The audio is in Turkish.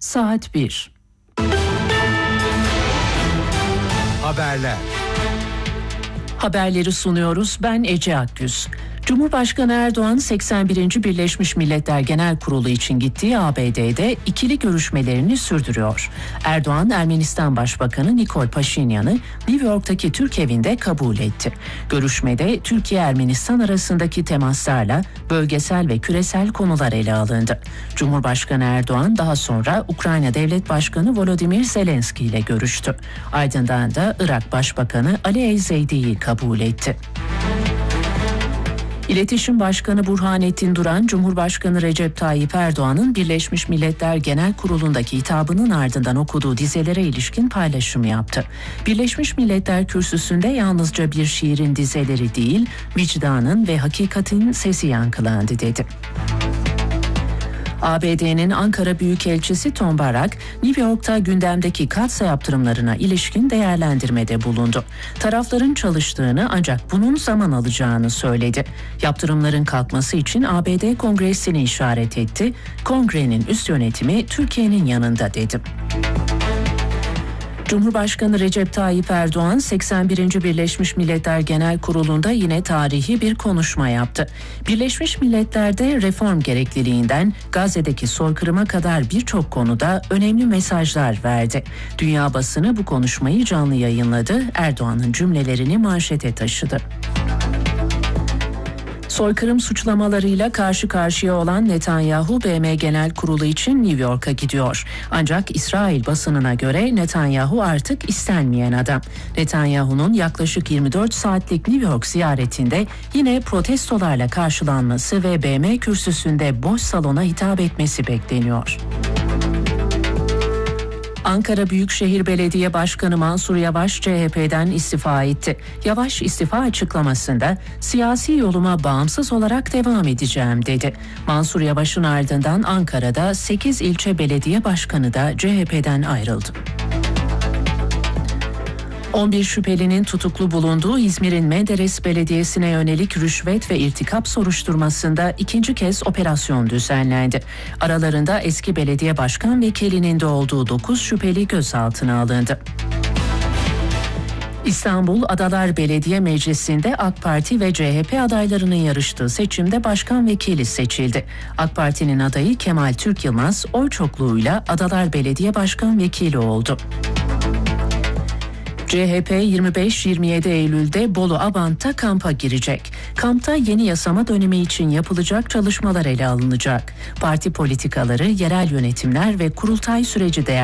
saat 1. Haberler. Haberleri sunuyoruz. Ben Ece Akgüz. Cumhurbaşkanı Erdoğan 81. Birleşmiş Milletler Genel Kurulu için gittiği ABD'de ikili görüşmelerini sürdürüyor. Erdoğan, Ermenistan Başbakanı Nikol Paşinyan'ı New York'taki Türk evinde kabul etti. Görüşmede Türkiye-Ermenistan arasındaki temaslarla bölgesel ve küresel konular ele alındı. Cumhurbaşkanı Erdoğan daha sonra Ukrayna Devlet Başkanı Volodymyr Zelenski ile görüştü. Ardından da Irak Başbakanı Ali El-Zeydi'yi kabul etti. İletişim Başkanı Burhanettin Duran, Cumhurbaşkanı Recep Tayyip Erdoğan'ın Birleşmiş Milletler Genel Kurulu'ndaki hitabının ardından okuduğu dizelere ilişkin paylaşım yaptı. Birleşmiş Milletler Kürsüsü'nde yalnızca bir şiirin dizeleri değil, vicdanın ve hakikatin sesi yankılandı dedi. ABD'nin Ankara Büyükelçisi Tom Barak, New York'ta gündemdeki Katsa yaptırımlarına ilişkin değerlendirmede bulundu. Tarafların çalıştığını ancak bunun zaman alacağını söyledi. Yaptırımların kalkması için ABD Kongresi'ni işaret etti. Kongrenin üst yönetimi Türkiye'nin yanında dedi. Cumhurbaşkanı Recep Tayyip Erdoğan 81. Birleşmiş Milletler Genel Kurulu'nda yine tarihi bir konuşma yaptı. Birleşmiş Milletler'de reform gerekliliğinden Gazze'deki soykırıma kadar birçok konuda önemli mesajlar verdi. Dünya basını bu konuşmayı canlı yayınladı. Erdoğan'ın cümlelerini manşete taşıdı. Soykırım suçlamalarıyla karşı karşıya olan Netanyahu, BM Genel Kurulu için New York'a gidiyor. Ancak İsrail basınına göre Netanyahu artık istenmeyen adam. Netanyahu'nun yaklaşık 24 saatlik New York ziyaretinde yine protestolarla karşılanması ve BM kürsüsünde boş salona hitap etmesi bekleniyor. Ankara Büyükşehir Belediye Başkanı Mansur Yavaş CHP'den istifa etti. Yavaş istifa açıklamasında siyasi yoluma bağımsız olarak devam edeceğim dedi. Mansur Yavaş'ın ardından Ankara'da 8 ilçe belediye başkanı da CHP'den ayrıldı. 11 şüphelinin tutuklu bulunduğu İzmir'in Menderes Belediyesi'ne yönelik rüşvet ve irtikap soruşturmasında ikinci kez operasyon düzenlendi. Aralarında eski belediye başkan vekilinin de olduğu 9 şüpheli gözaltına alındı. İstanbul Adalar Belediye Meclisi'nde AK Parti ve CHP adaylarının yarıştığı seçimde başkan vekili seçildi. AK Parti'nin adayı Kemal Türk Yılmaz oy çokluğuyla Adalar Belediye Başkan Vekili oldu. CHP 25-27 Eylül'de Bolu Abant'ta kampa girecek. Kampta yeni yasama dönemi için yapılacak çalışmalar ele alınacak. Parti politikaları, yerel yönetimler ve kurultay süreci değerlendirilacek.